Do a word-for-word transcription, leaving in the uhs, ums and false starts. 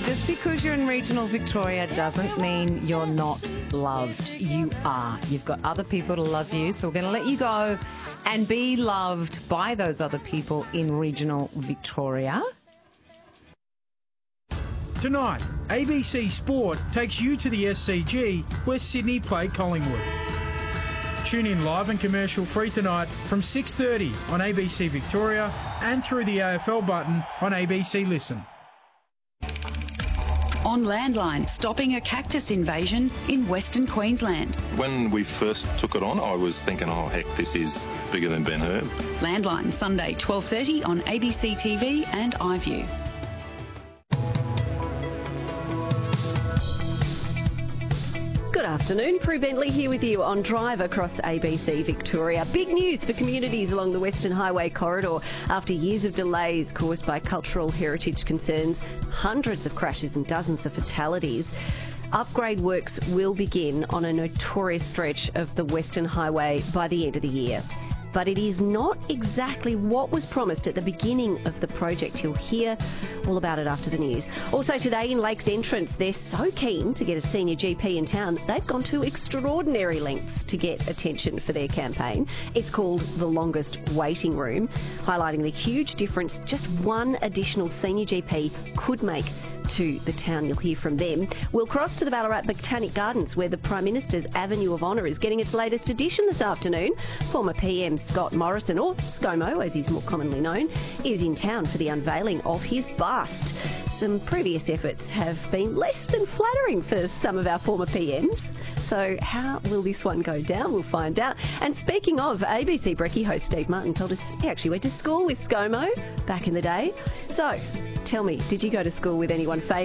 Just because you're in regional Victoria doesn't mean you're not loved. You are. You've got other people to love you, so we're going to let you go and be loved by those other people in regional Victoria. Tonight, A B C Sport takes you to the S C G where Sydney play Collingwood. Tune in live and commercial free tonight from six thirty on A B C Victoria and through the A F L button on A B C Listen. On Landline, stopping a cactus invasion in Western Queensland. When we first took it on, I was thinking, oh, heck, this is bigger than Ben Hur. Landline, Sunday, twelve thirty on A B C T V and iView. Good afternoon, Prue Bentley here with you on Drive across A B C Victoria. Big news for communities along the Western Highway corridor. After years of delays caused by cultural heritage concerns, hundreds of crashes and dozens of fatalities, upgrade works will begin on a notorious stretch of the Western Highway by the end of the year. But it is not exactly what was promised at the beginning of the project. You'll hear all about it after the news. Also today in Lakes Entrance, they're so keen to get a senior G P in town, they've gone to extraordinary lengths to get attention for their campaign. It's called The Longest Waiting Room, highlighting the huge difference just one additional senior G P could make to the town. You'll hear from them. We'll cross to the Ballarat Botanic Gardens where the Prime Minister's Avenue of Honour is getting its latest edition this afternoon. Former P M Scott Morrison, or ScoMo as he's more commonly known, is in town for the unveiling of his bust. Some previous efforts have been less than flattering for some of our former P Ms. So how will this one go down? We'll find out. And speaking of, A B C Brekkie host Steve Martin told us he actually went to school with ScoMo back in the day. So tell me, did you go to school with anyone famous?